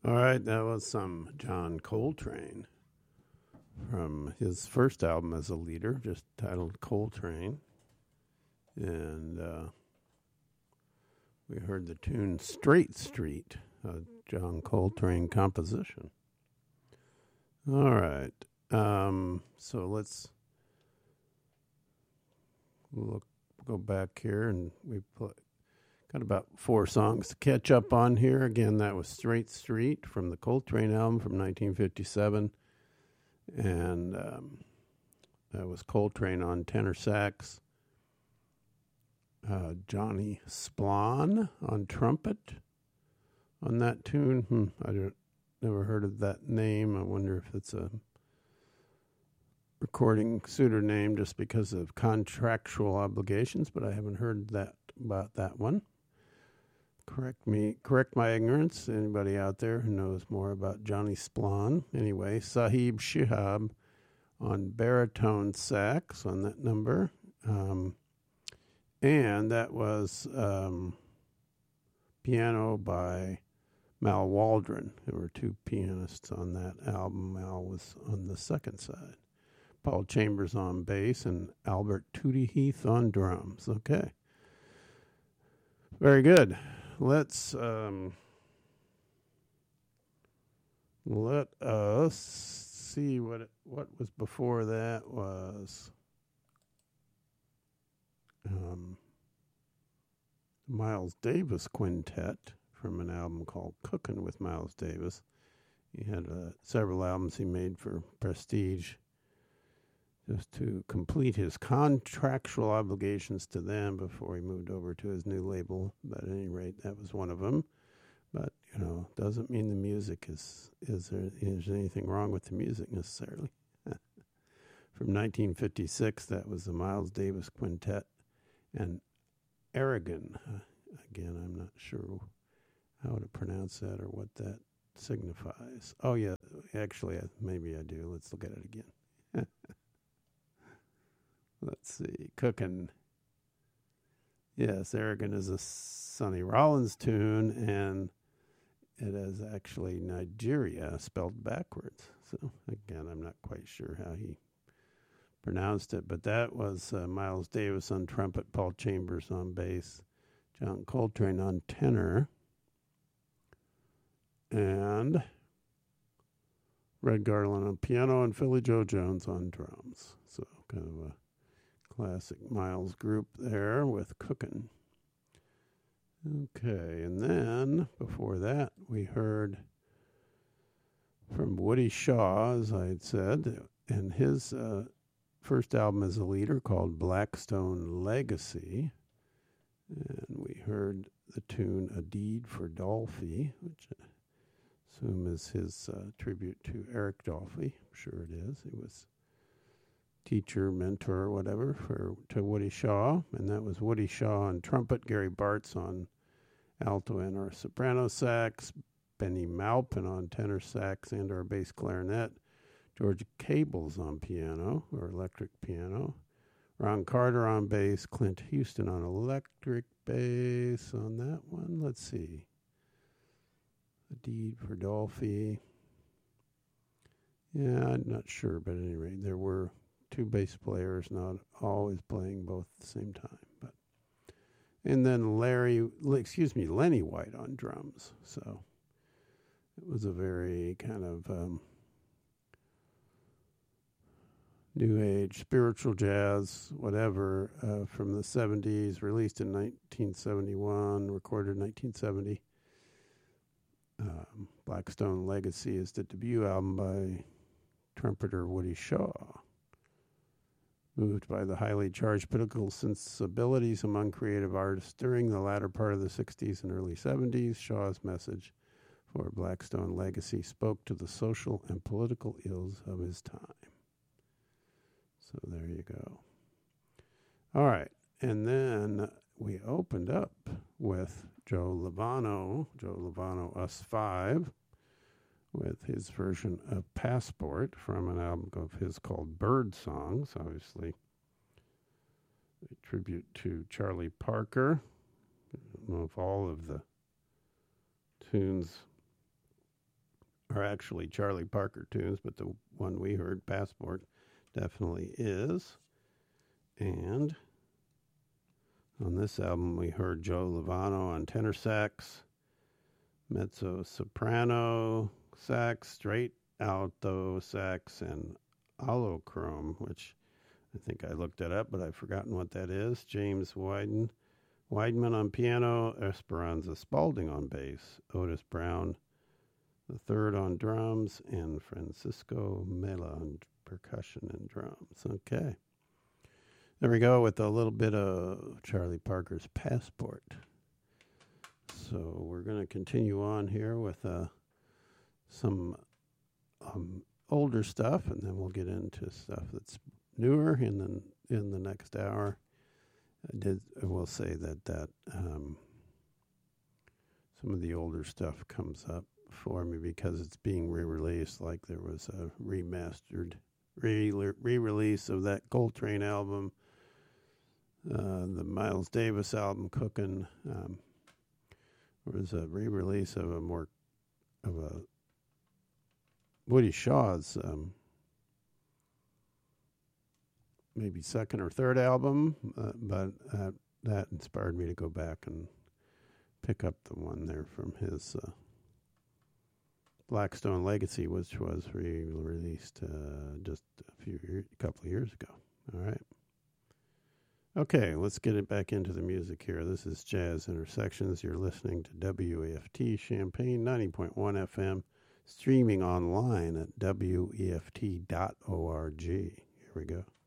All right, that was some John Coltrane from his first album as a leader, just titled Coltrane. And we heard the tune Straight Street, a John Coltrane composition. All right, so let's go back here, and got about 4 songs to catch up on here. Again, that was Straight Street from the Coltrane album from 1957. And that was Coltrane on tenor sax, Johnny Splon on trumpet on that tune. Never heard of that name. I wonder if it's a recording pseudonym just because of contractual obligations, but I haven't heard about that one. Correct my ignorance. Anybody out there who knows more about Johnny Splon? Anyway, Sahib Shihab on baritone sax on that number. And that was piano by Mal Waldron. There were 2 pianists on that album. Mal was on the second side. Paul Chambers on bass and Albert Tootie Heath on drums. Okay. Very good. Let us see what was before that was Miles Davis Quintet from an album called Cookin' with Miles Davis. He had several albums he made for Prestige just to complete his contractual obligations to them before he moved over to his new label. But at any rate, that was one of them. But, doesn't mean the music is there anything wrong with the music necessarily. From 1956, that was the Miles Davis Quintet and Aragon. Again, I'm not sure how to pronounce that or what that signifies. Oh, yeah, actually, maybe I do. Let's look at it again. Let's see. Cookin'. Yes, Aragon is a Sonny Rollins tune, and it is actually Nigeria spelled backwards. So, again, I'm not quite sure how he pronounced it, but that was Miles Davis on trumpet, Paul Chambers on bass, John Coltrane on tenor, and Red Garland on piano, and Philly Joe Jones on drums. So, kind of a classic Miles group there with Cookin'. Okay, and then before that, we heard from Woody Shaw, as I had said, and his first album as a leader called Blackstone Legacy. And we heard the tune A Deed for Dolphy, which I assume is his tribute to Eric Dolphy. I'm sure it is. He was teacher, mentor, whatever, to Woody Shaw. And that was Woody Shaw on trumpet, Gary Bartz on alto and or soprano sax, Benny Maupin on tenor sax and or bass clarinet, George Cables on piano or electric piano, Ron Carter on bass, Clint Houston on electric bass on that one. Let's see. A Deed for Dolphy. Yeah, I'm not sure, but at any rate, there were 2 bass players, not always playing both at the same time. And then Lenny White on drums. So it was a very kind of new age, spiritual jazz, whatever, from the 70s, released in 1971, recorded in 1970. Blackstone Legacy is the debut album by trumpeter Woody Shaw. Moved by the highly charged political sensibilities among creative artists during the latter part of the 60s and early 70s, Shaw's message for Blackstone Legacy spoke to the social and political ills of his time. So there you go. All right. And then we opened up with Joe Lovano, Us 5, with his version of Passport from an album of his called Bird Songs, obviously a tribute to Charlie Parker. I don't know if all of the tunes are actually Charlie Parker tunes, but the one we heard, Passport, definitely is. And on this album, we heard Joe Lovano on tenor sax, mezzo soprano sax, straight alto sax, and allochrome, which I think I looked that up, but I've forgotten what that is. James Weidman on piano, Esperanza Spalding on bass, Otis Brown the third on drums, and Francisco Mela on percussion and drums. Okay. There we go with a little bit of Charlie Parker's Passport. So we're going to continue on here with some older stuff, and then we'll get into stuff that's newer in the next hour. I will say that some of the older stuff comes up for me because it's being re-released. Like there was a remastered re-release of that Coltrane album, the Miles Davis album, Cookin'. There was a re-release of a Woody Shaw's maybe second or third album, but that inspired me to go back and pick up the one there from his Blackstone Legacy, which was re-released just a couple of years ago. All right. Okay, let's get it back into the music here. This is Jazz Intersections. You're listening to WEFT Champaign 90.1 FM, streaming online at WEFT.org. Here we go.